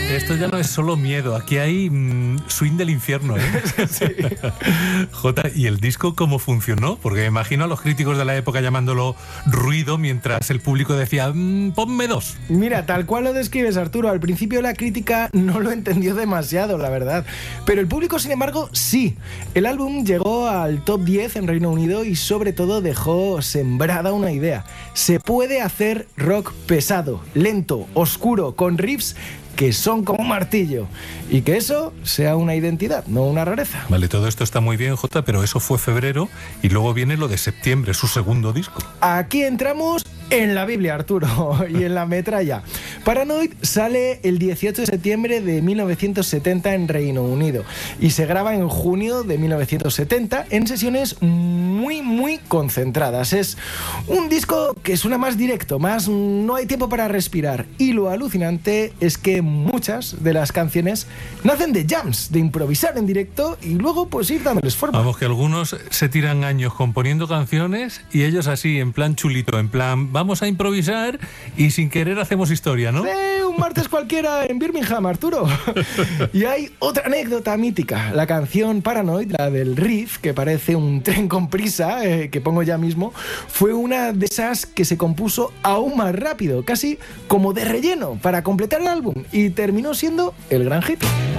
Esto ya no es solo miedo, aquí hay swing del infierno, ¿eh? Sí. Jota, ¿y el disco cómo funcionó? Porque me imagino a los críticos de la época llamándolo ruido, mientras el público decía, ponme 2. Mira, tal cual lo describes, Arturo. Al principio la crítica no lo entendió demasiado, la verdad. Pero el público, sin embargo, sí. El álbum llegó al top 10 en Reino Unido y sobre todo dejó sembrada una idea. Se puede hacer rock pesado, lento, oscuro, con riffs que son como un martillo, y que eso sea una identidad, no una rareza. Vale, todo esto está muy bien, Jota, pero eso fue febrero y luego viene lo de septiembre, su segundo disco. Aquí entramos en la Biblia, Arturo, y en la metralla. Paranoid sale el 18 de septiembre de 1970 en Reino Unido y se graba en junio de 1970 en sesiones muy concentradas. Es un disco que suena más directo, más no hay tiempo para respirar, y lo alucinante es que muchas de las canciones nacen de jams, de improvisar en directo y luego pues ir dándoles forma. Vamos, que algunos se tiran años componiendo canciones y ellos así, en plan chulito, en plan, vamos a improvisar y sin querer hacemos historia, ¿no? Un martes cualquiera en Birmingham, Arturo. Y hay otra anécdota mítica. La canción Paranoid, la del riff, que parece un tren con prisa, que pongo ya mismo, fue una de esas que se compuso aún más rápido, casi como de relleno, para completar el álbum, y terminó siendo el gran hit.